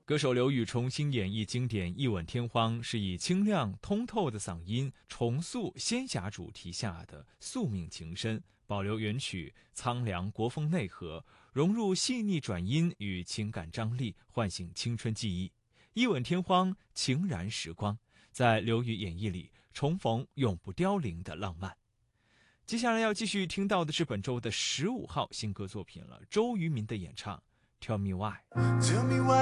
歌手刘宇重新演绎经典《一吻天荒》，是以清亮通透的嗓音重塑仙侠主题下的宿命情深，保留原曲苍凉国风内核，融入细腻转音与情感张力，唤醒青春记忆。《一吻天荒》情燃时光，在刘宇演绎里重逢永不凋零的浪漫。接下来要继续听到的是本周的15号新歌作品了，周渝民的演唱《Tell Me Why》。